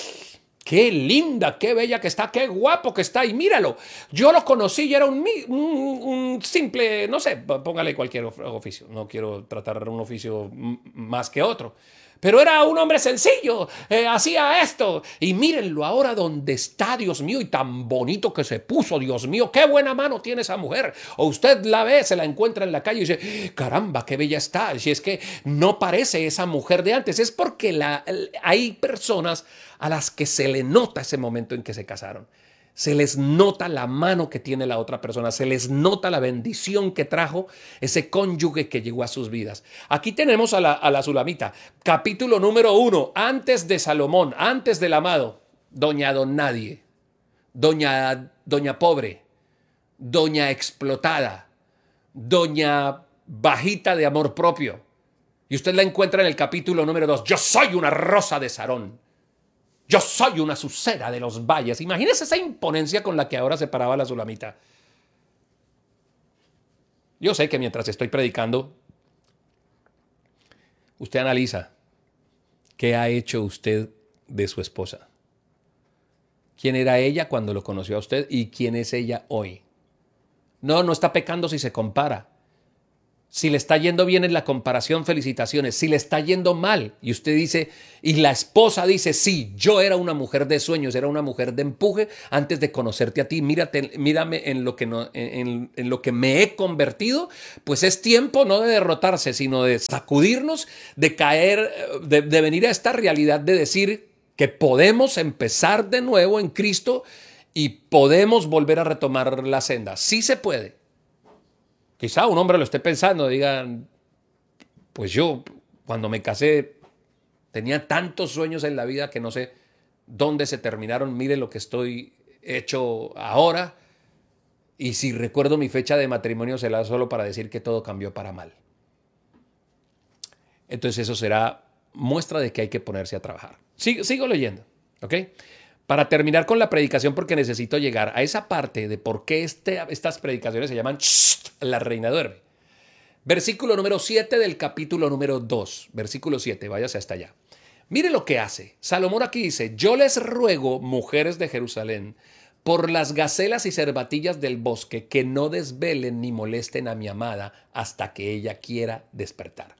[SPEAKER 2] qué linda, qué bella que está, qué guapo que está, y míralo. Yo lo conocí y era un simple, no sé, póngale cualquier oficio. No quiero tratar un oficio más que otro. Pero era un hombre sencillo, hacía esto. Y mírenlo ahora donde está, Dios mío, y tan bonito que se puso, Dios mío, qué buena mano tiene esa mujer. O usted la ve, se la encuentra en la calle y dice, caramba, qué bella está. Si es que no parece esa mujer de antes, es porque hay personas a las que se le nota ese momento en que se casaron. Se les nota la mano que tiene la otra persona, se les nota la bendición que trajo ese cónyuge que llegó a sus vidas. Aquí tenemos a la Sulamita, capítulo número 1, antes de Salomón, antes del amado, doña Don Nadie, doña Pobre, doña Explotada, doña Bajita de amor propio. Y usted la encuentra en el capítulo número 2, yo soy una rosa de Sarón. Yo soy una azucena de los valles. Imagínese esa imponencia con la que ahora se paraba la Sulamita. Yo sé que mientras estoy predicando, usted analiza qué ha hecho usted de su esposa. ¿Quién era ella cuando lo conoció a usted y quién es ella hoy? No está pecando si se compara. Si le está yendo bien en la comparación, felicitaciones. Si le está yendo mal y usted dice, y la esposa dice, sí, yo era una mujer de sueños, era una mujer de empuje antes de conocerte a ti, mírame en lo que, no, en lo que me he convertido, pues es tiempo no de derrotarse, sino de sacudirnos, de caer, de venir a esta realidad de decir que podemos empezar de nuevo en Cristo y podemos volver a retomar la senda. Sí se puede. Quizá un hombre lo esté pensando, digan, pues yo cuando me casé tenía tantos sueños en la vida que no sé dónde se terminaron, mire lo que estoy hecho ahora, y si recuerdo mi fecha de matrimonio será solo para decir que todo cambió para mal. Entonces eso será muestra de que hay que ponerse a trabajar. Sigo leyendo, ¿ok? Para terminar con la predicación, porque necesito llegar a esa parte de por qué estas predicaciones se llaman La Reina Duerme. Versículo número 7 del capítulo número 2. Versículo 7, váyase hasta allá. Mire lo que hace. Salomón aquí dice, yo les ruego, mujeres de Jerusalén, por las gacelas y cervatillas del bosque, que no desvelen ni molesten a mi amada hasta que ella quiera despertar.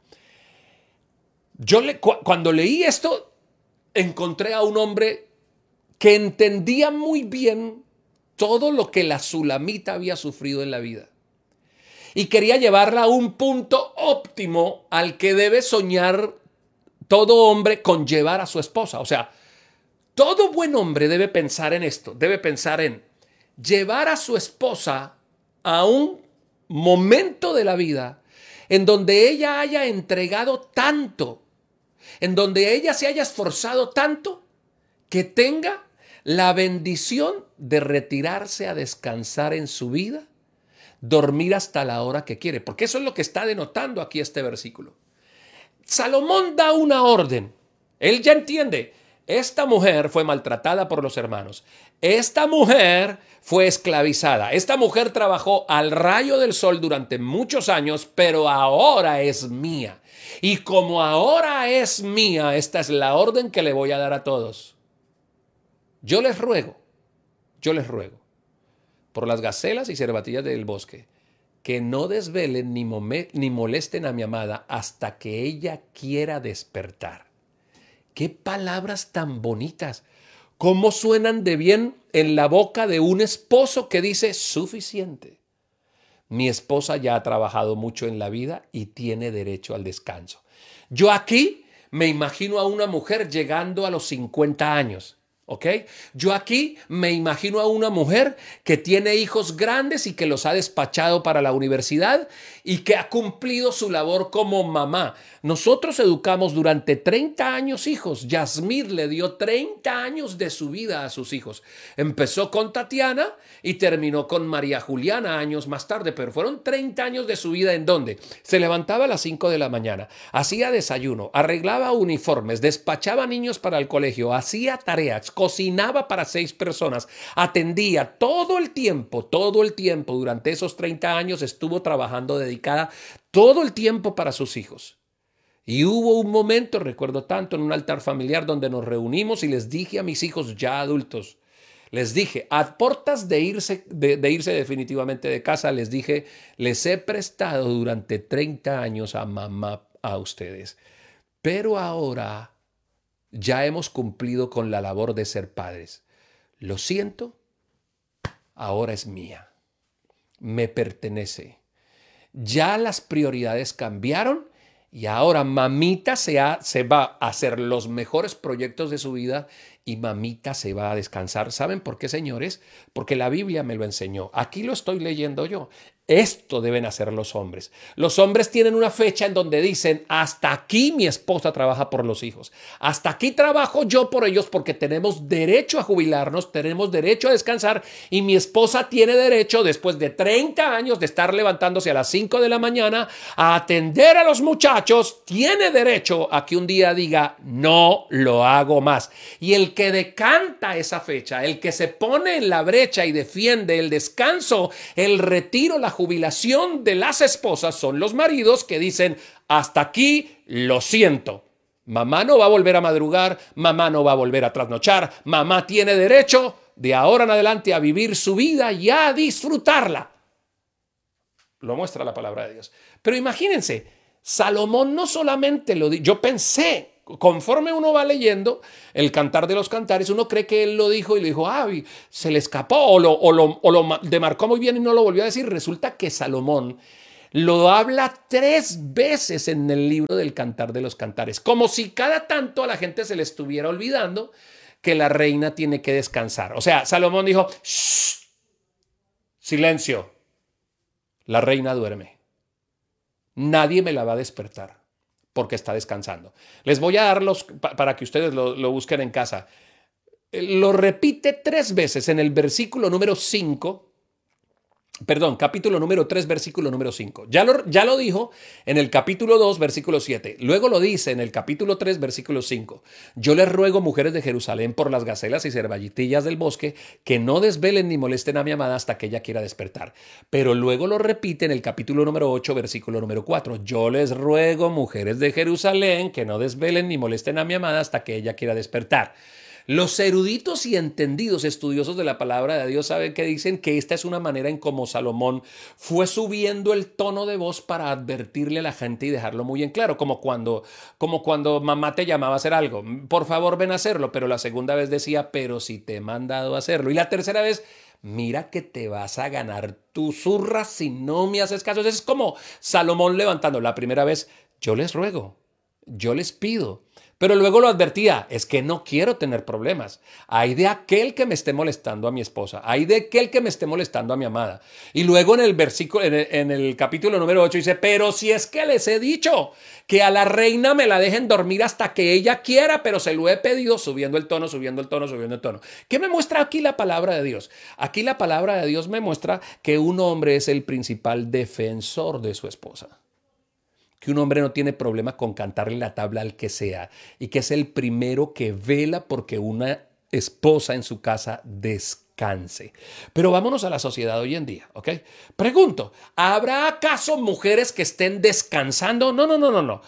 [SPEAKER 2] Cuando leí esto, encontré a un hombre que entendía muy bien todo lo que la sulamita había sufrido en la vida y quería llevarla a un punto óptimo al que debe soñar todo hombre con llevar a su esposa. O sea, todo buen hombre debe pensar en esto, debe pensar en llevar a su esposa a un momento de la vida en donde ella haya entregado tanto, en donde ella se haya esforzado tanto, que tenga la bendición de retirarse a descansar en su vida, dormir hasta la hora que quiere, porque eso es lo que está denotando aquí este versículo. Salomón da una orden. Él ya entiende, esta mujer fue maltratada por los hermanos, esta mujer fue esclavizada, esta mujer trabajó al rayo del sol durante muchos años, pero ahora es mía. Y como ahora es mía, esta es la orden que le voy a dar a todos. Yo les ruego, por las gacelas y cervatillas del bosque, que no desvelen ni molesten a mi amada hasta que ella quiera despertar. ¡Qué palabras tan bonitas! ¿Cómo suenan de bien en la boca de un esposo que dice suficiente? Mi esposa ya ha trabajado mucho en la vida y tiene derecho al descanso. Yo aquí me imagino a una mujer llegando a los 50 años. ¿Ok? Yo aquí me imagino a una mujer que tiene hijos grandes y que los ha despachado para la universidad y que ha cumplido su labor como mamá. Nosotros educamos durante 30 años hijos. Yasmín le dio 30 años de su vida a sus hijos. Empezó con Tatiana y terminó con María Juliana años más tarde, pero fueron 30 años de su vida en donde se levantaba a las 5 de la mañana, hacía desayuno, arreglaba uniformes, despachaba niños para el colegio, hacía tareas, cocinaba para 6 personas, atendía todo el tiempo durante esos 30 años estuvo trabajando dedicada todo el tiempo para sus hijos. Y hubo un momento, recuerdo tanto, en un altar familiar donde nos reunimos y les dije a mis hijos ya adultos, les dije, a portas de irse definitivamente de casa, les dije, les he prestado durante 30 años a mamá a ustedes, pero ahora ya hemos cumplido con la labor de ser padres. Lo siento, ahora es mía, me pertenece. Ya las prioridades cambiaron y ahora mamita se va a hacer los mejores proyectos de su vida y mamita se va a descansar. ¿Saben por qué, señores? Porque la Biblia me lo enseñó. Aquí lo estoy leyendo yo. Esto deben hacer los hombres. Los hombres tienen una fecha en donde dicen, hasta aquí mi esposa trabaja por los hijos. Hasta aquí trabajo yo por ellos porque tenemos derecho a jubilarnos, tenemos derecho a descansar y mi esposa tiene derecho, después de 30 años de estar levantándose a las 5 de la mañana a atender a los muchachos, tiene derecho a que un día diga, no lo hago más. Y el que decanta esa fecha, el que se pone en la brecha y defiende el descanso, el retiro, la jubilación de las esposas son los maridos que dicen, hasta aquí lo siento. Mamá no va a volver a madrugar, mamá no va a volver a trasnochar, mamá tiene derecho de ahora en adelante a vivir su vida y a disfrutarla. Lo muestra la palabra de Dios. Pero imagínense, Salomón no solamente lo dijo, yo pensé, conforme uno va leyendo el Cantar de los Cantares, uno cree que él lo dijo y le dijo, se le escapó o lo demarcó muy bien y no lo volvió a decir. Resulta que Salomón lo habla 3 veces en el libro del Cantar de los Cantares, como si cada tanto a la gente se le estuviera olvidando que la reina tiene que descansar. O sea, Salomón dijo, ¡shh! Silencio, la reina duerme. Nadie me la va a despertar porque está descansando. Les voy a dar para que ustedes lo busquen en casa. Lo repite 3 veces en el versículo número 5. Perdón, capítulo número 3, versículo número 5. Ya lo dijo en el capítulo 2, versículo 7. Luego lo dice en el capítulo 3, versículo 5. Yo les ruego, mujeres de Jerusalén, por las gacelas y cervallitillas del bosque, que no desvelen ni molesten a mi amada hasta que ella quiera despertar. Pero luego lo repite en el capítulo número 8, versículo número 4. Yo les ruego, mujeres de Jerusalén, que no desvelen ni molesten a mi amada hasta que ella quiera despertar. Los eruditos y entendidos estudiosos de la palabra de Dios saben que dicen que esta es una manera en cómo Salomón fue subiendo el tono de voz para advertirle a la gente y dejarlo muy en claro, como cuando mamá te llamaba a hacer algo. Por favor, ven a hacerlo, pero la segunda vez decía, pero si te he mandado a hacerlo. Y la tercera vez, mira que te vas a ganar tu zurra si no me haces caso. Es como Salomón levantando. La primera vez, yo les ruego, yo les pido. Pero luego lo advertía, es que no quiero tener problemas. Hay de aquel que me esté molestando a mi esposa. Hay de aquel que me esté molestando a mi amada. Y luego en el versículo, en el capítulo número 8 dice, pero si es que les he dicho que a la reina me la dejen dormir hasta que ella quiera, pero se lo he pedido, subiendo el tono, subiendo el tono, subiendo el tono. ¿Qué me muestra aquí la palabra de Dios? Aquí la palabra de Dios me muestra que un hombre es el principal defensor de su esposa. Que un hombre no tiene problema con cantarle la tabla al que sea y que es el primero que vela porque una esposa en su casa descanse. Pero vámonos a la sociedad hoy en día, ¿ok? Pregunto, ¿habrá acaso mujeres que estén descansando? No.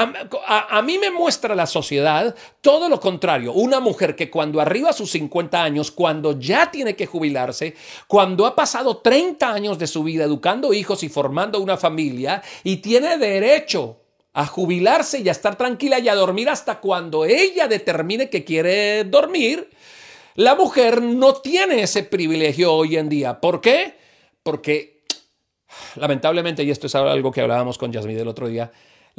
[SPEAKER 2] A mí me muestra la sociedad todo lo contrario. Una mujer que cuando arriba sus 50 años, cuando ya tiene que jubilarse, cuando ha pasado 30 años de su vida educando hijos y formando una familia y tiene derecho a jubilarse y a estar tranquila y a dormir hasta cuando ella determine que quiere dormir, la mujer no tiene ese privilegio hoy en día. ¿Por qué? Porque, lamentablemente, y esto es algo que hablábamos con Yasmín el otro día,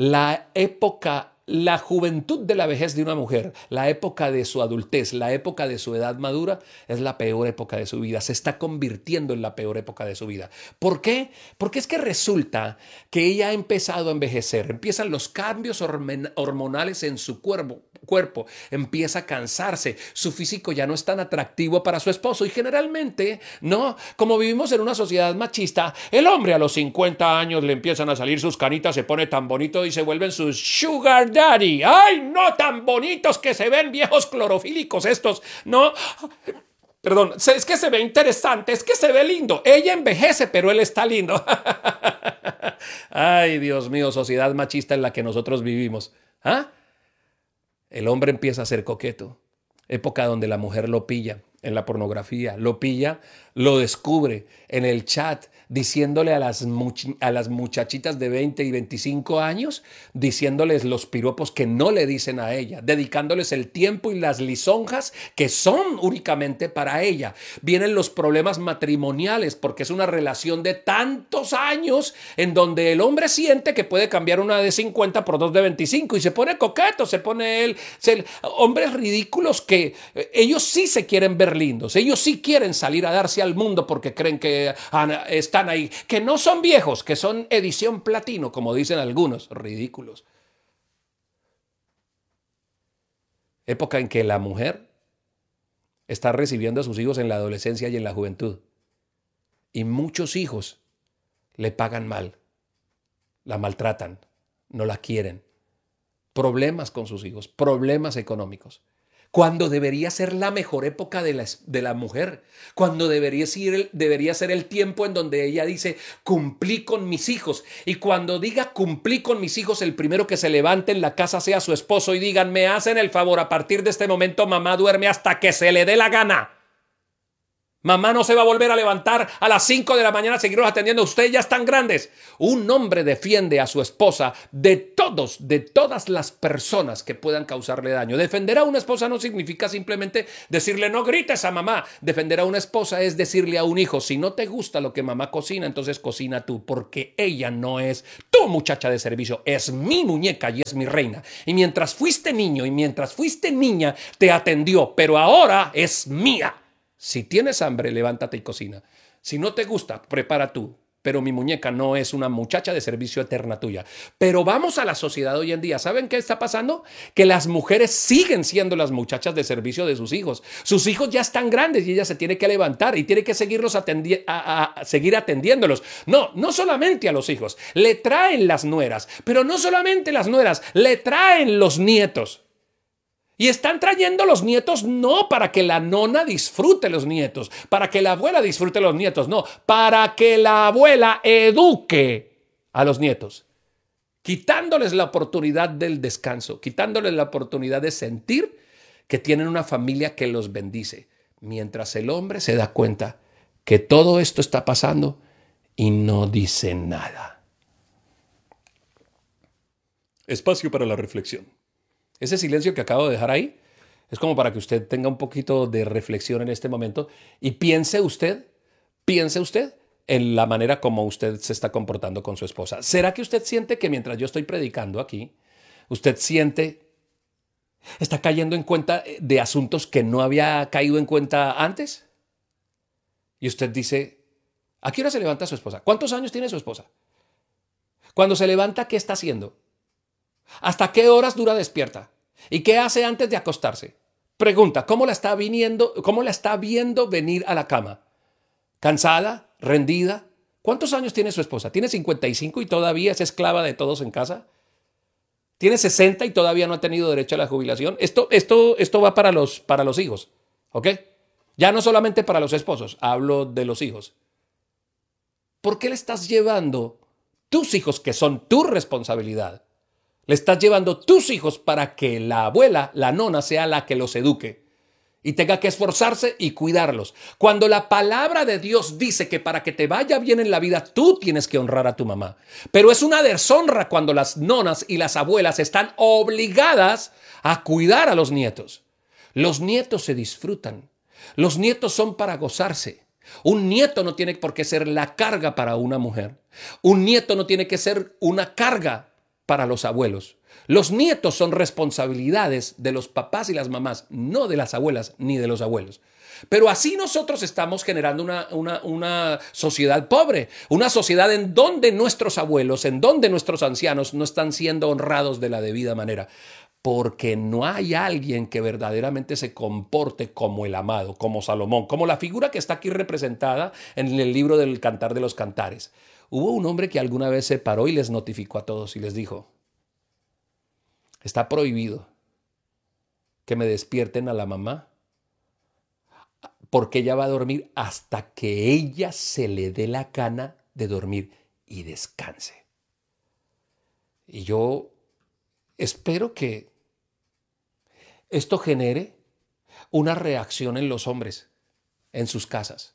[SPEAKER 2] la juventud de la vejez de una mujer, la época de su adultez, la época de su edad madura, es la peor época de su vida. Se está convirtiendo en la peor época de su vida. ¿Por qué? Porque es que resulta que ella ha empezado a envejecer. Empiezan los cambios hormonales en su cuerpo. Empieza a cansarse. Su físico ya no es tan atractivo para su esposo. Y generalmente, ¿no? Como vivimos en una sociedad machista, el hombre a los 50 años le empiezan a salir sus canitas, se pone tan bonito y se vuelven sus sugar daddy. ¡Ay, no! Tan bonitos que se ven, viejos clorofílicos estos, ¿no? Perdón, es que se ve interesante, es que se ve lindo. Ella envejece, pero él está lindo. Ay, Dios mío, sociedad machista en la que nosotros vivimos. ¿Ah? El hombre empieza a ser coqueto. Época donde la mujer lo pilla en la pornografía, lo pilla, lo descubre en el chat, diciéndole a las muchachitas de 20 y 25 años, diciéndoles los piropos que no le dicen a ella, dedicándoles el tiempo y las lisonjas que son únicamente para ella. Vienen los problemas matrimoniales porque es una relación de tantos años en donde el hombre siente que puede cambiar una de 50 por 2 de 25 y se pone coqueto, se pone hombres ridículos que ellos sí se quieren ver lindos, ellos sí quieren salir a darse al mundo porque creen que están ahí, que no son viejos, que son edición platino, como dicen algunos, ridículos. Época en que la mujer está recibiendo a sus hijos en la adolescencia y en la juventud. Y muchos hijos le pagan mal, la maltratan, no la quieren. Problemas con sus hijos, problemas económicos. Cuando debería ser la mejor época de la mujer, cuando debería ser el tiempo en donde ella dice, cumplí con mis hijos. Y cuando diga cumplí con mis hijos, el primero que se levante en la casa sea su esposo y digan, me hacen el favor, a partir de este momento mamá duerme hasta que se le dé la gana. Mamá no se va a volver a levantar a las 5 de la mañana a seguirlos atendiendo. Ustedes ya están grandes. Un hombre defiende a su esposa de todas las personas que puedan causarle daño. Defender a una esposa no significa simplemente decirle no grites a mamá. Defender a una esposa es decirle a un hijo, si no te gusta lo que mamá cocina, entonces cocina tú, porque ella no es tu muchacha de servicio, es mi muñeca y es mi reina. Y mientras fuiste niño y mientras fuiste niña, te atendió, pero ahora es mía. Si tienes hambre, levántate y cocina. Si no te gusta, prepara tú. Pero mi muñeca no es una muchacha de servicio eterna tuya. Pero vamos a la sociedad hoy en día. ¿Saben qué está pasando? Que las mujeres siguen siendo las muchachas de servicio de sus hijos. Sus hijos ya están grandes y ella se tiene que levantar y tiene que seguirlos seguir atendiéndolos. No solamente a los hijos. Le traen las nueras. Pero no solamente las nueras. Le traen los nietos. Y están trayendo los nietos no para que la nona disfrute los nietos, para que la abuela disfrute los nietos, no, para que la abuela eduque a los nietos, quitándoles la oportunidad del descanso, quitándoles la oportunidad de sentir que tienen una familia que los bendice, mientras el hombre se da cuenta que todo esto está pasando y no dice nada. Espacio para la reflexión. Ese silencio que acabo de dejar ahí es como para que usted tenga un poquito de reflexión en este momento y piense usted en la manera como usted se está comportando con su esposa. ¿Será que usted siente que mientras yo estoy predicando aquí, usted está cayendo en cuenta de asuntos que no había caído en cuenta antes? Y usted dice, ¿a qué hora se levanta su esposa? ¿Cuántos años tiene su esposa? Cuando se levanta, ¿qué está haciendo? ¿Hasta qué horas dura despierta? ¿Y qué hace antes de acostarse? Pregunta, ¿cómo la está viendo venir a la cama? ¿Cansada? ¿Rendida? ¿Cuántos años tiene su esposa? ¿Tiene 55 y todavía es esclava de todos en casa? ¿Tiene 60 y todavía no ha tenido derecho a la jubilación? Esto va para los hijos, ¿ok? Ya no solamente para los esposos, hablo de los hijos. ¿Por qué le estás llevando tus hijos, que son tu responsabilidad? Le estás llevando tus hijos para que la abuela, la nona, sea la que los eduque y tenga que esforzarse y cuidarlos. Cuando la palabra de Dios dice que para que te vaya bien en la vida, tú tienes que honrar a tu mamá. Pero es una deshonra cuando las nonas y las abuelas están obligadas a cuidar a los nietos. Los nietos se disfrutan. Los nietos son para gozarse. Un nieto no tiene por qué ser la carga para una mujer. Un nieto no tiene que ser una carga para los abuelos. Los nietos son responsabilidades de los papás y las mamás, no de las abuelas ni de los abuelos. Pero así nosotros estamos generando una sociedad pobre, una sociedad en donde nuestros abuelos, en donde nuestros ancianos no están siendo honrados de la debida manera, porque no hay alguien que verdaderamente se comporte como el amado, como Salomón, como la figura que está aquí representada en el libro del Cantar de los Cantares. Hubo un hombre que alguna vez se paró y les notificó a todos y les dijo, está prohibido que me despierten a la mamá porque ella va a dormir hasta que ella se le dé la gana de dormir y descanse. Y yo espero que esto genere una reacción en los hombres, en sus casas.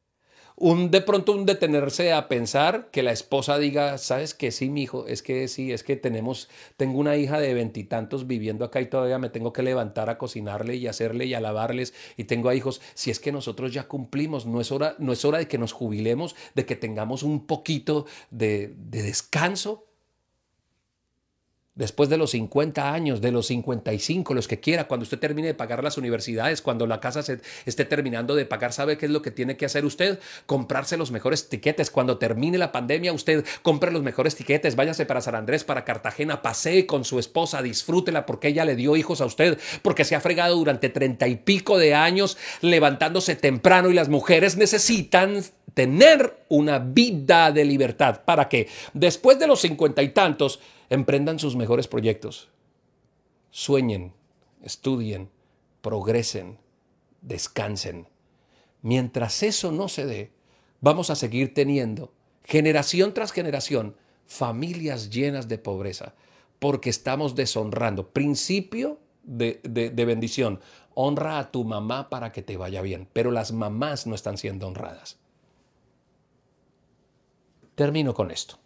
[SPEAKER 2] De pronto un detenerse a pensar, que la esposa diga, ¿sabes qué? Sí, mi hijo, es que sí, es que tengo una hija de 20 y tantos viviendo acá y todavía me tengo que levantar a cocinarle y hacerle y a lavarles y tengo a hijos. Si es que nosotros ya cumplimos, no es hora de que nos jubilemos, de que tengamos un poquito de descanso. Después de los 50 años, de los 55, los que quiera, cuando usted termine de pagar las universidades, cuando la casa se esté terminando de pagar, ¿sabe qué es lo que tiene que hacer usted? Comprarse los mejores tiquetes. Cuando termine la pandemia, usted compre los mejores tiquetes, váyase para San Andrés, para Cartagena, pasee con su esposa, disfrútela porque ella le dio hijos a usted, porque se ha fregado durante 30 y pico de años levantándose temprano y las mujeres necesitan tener una vida de libertad para que después de los 50 y tantos emprendan sus mejores proyectos, sueñen, estudien, progresen, descansen. Mientras eso no se dé, vamos a seguir teniendo, generación tras generación, familias llenas de pobreza, porque estamos deshonrando. Principio de bendición. Honra a tu mamá para que te vaya bien, pero las mamás no están siendo honradas. Termino con esto.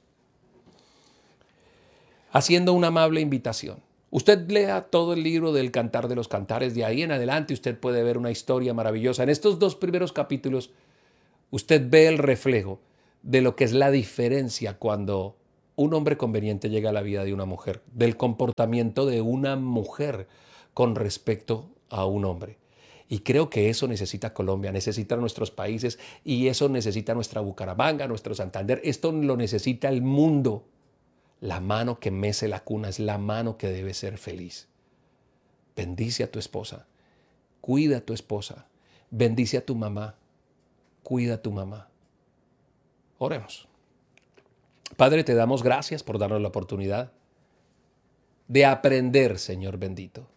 [SPEAKER 2] Haciendo una amable invitación. Usted lea todo el libro del Cantar de los Cantares, de ahí en adelante usted puede ver una historia maravillosa. En estos 2 primeros capítulos usted ve el reflejo de lo que es la diferencia cuando un hombre conveniente llega a la vida de una mujer, del comportamiento de una mujer con respecto a un hombre. Y creo que eso necesita Colombia, necesita nuestros países y eso necesita nuestra Bucaramanga, nuestro Santander. Esto lo necesita el mundo. La mano que mece la cuna es la mano que debe ser feliz. Bendice a tu esposa, cuida a tu esposa, bendice a tu mamá, cuida a tu mamá. Oremos. Padre, te damos gracias por darnos la oportunidad de aprender, Señor bendito.